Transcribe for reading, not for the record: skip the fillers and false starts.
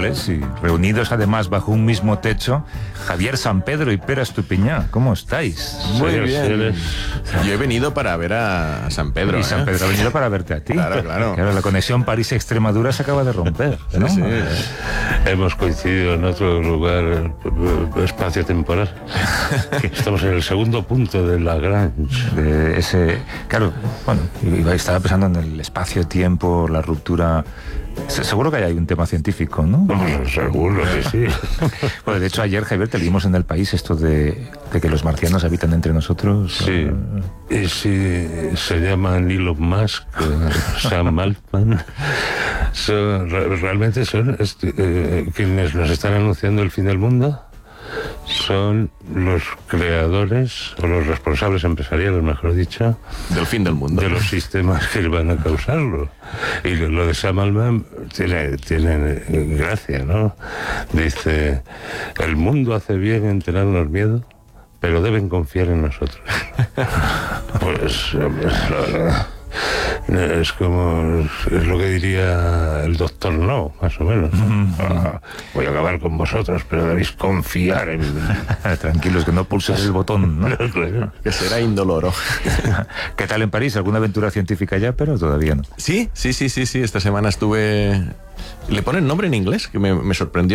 Vale, sí. Reunidos además bajo un mismo techo, Javier San Pedro y Pere Estupiñán. ¿Cómo estáis? Muy bien. Yo he venido para ver a San Pedro. Y San Pedro ha venido para verte a ti. Claro. La conexión París-Extremadura se acaba de romper, ¿no? Sí. Hemos coincidido en otro lugar espacio-temporal. Estamos en el segundo punto de Lagrange. Claro, bueno, estaba pensando en el espacio-tiempo, la ruptura. Seguro que hay un tema científico, ¿no? Bueno, seguro que sí. Bueno, de hecho, ayer, Javier, te leímos en El País esto de que los marcianos habitan entre nosotros. Sí. Y si se llaman Elon Musk, Sam Altman, realmente son quienes nos están anunciando el fin del mundo. Son los creadores o los responsables empresariales, mejor dicho, del fin del mundo, de los sistemas que van a causarlo. Y lo de Sam Altman tiene gracia, ¿no? Dice: el mundo hace bien en tenernos miedo, pero deben confiar en nosotros. Pues la verdad, es lo que diría el Doctor No, más o menos, ¿no? Voy a acabar con vosotros, pero debéis confiar en mí. Tranquilos, que no pulses el botón, ¿no? Claro. que será indoloro. ¿Qué tal en París? ¿Alguna aventura científica ya? Pero todavía no. Sí. Esta semana estuve... Le ponen nombre en inglés, que me sorprendió.